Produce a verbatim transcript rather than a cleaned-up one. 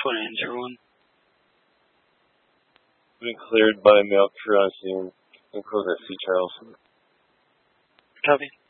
four nine zero one. Been cleared by mail crew on scene. Enclosed at C. Charles. Copy.